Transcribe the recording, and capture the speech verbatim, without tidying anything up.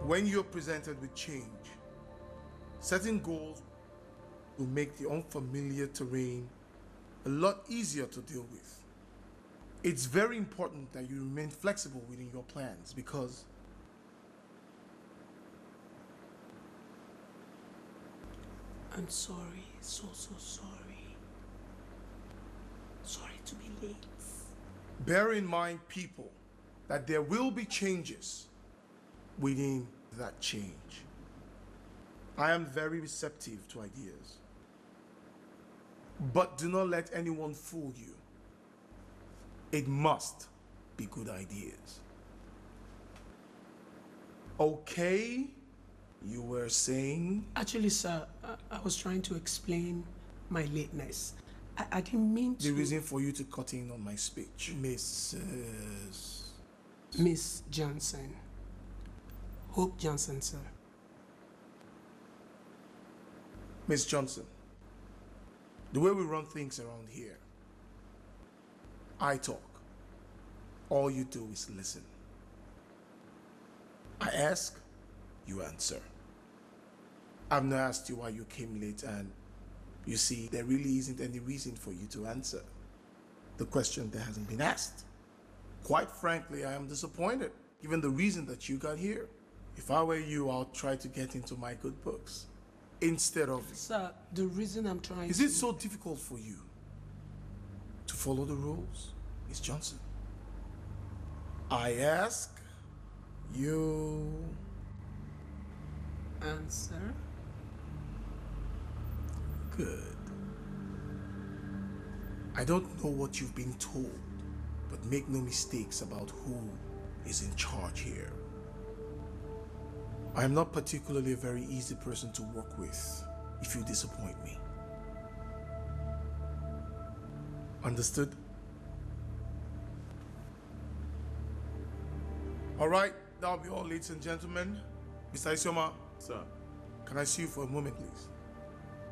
When you're presented with change, setting goals will make the unfamiliar terrain a lot easier to deal with. It's very important that you remain flexible within your plans because I'm sorry, so, so sorry. Sorry to be late. bear in mind, people, that there will be changes within that change. I am very receptive to ideas. But do not let anyone fool you. It must be good ideas. Okay, you were saying? Actually, sir, I, I was trying to explain my lateness. I, I didn't mean to... The reason for you to cut in on my speech, Missus Miss Johnson. Hope Johnson, sir. Miss Johnson, the way we run things around here, I talk. All you do is listen. I ask, you answer. I've not asked you why you came late, and you see, there really isn't any reason for you to answer the question that hasn't been asked. Quite frankly, I am disappointed, given the reason that you got here. If I were you, I'll try to get into my good books instead of... Sir, the reason I'm trying Is to... it so difficult for you to follow the rules, Miss Johnson? I ask, you... Answer? Good. I don't know what you've been told, but make no mistakes about who is in charge here. I am not particularly a very easy person to work with if you disappoint me. Understood? All right, that'll be all, ladies and gentlemen. Mister Isioma. Sir. Can I see you for a moment, please?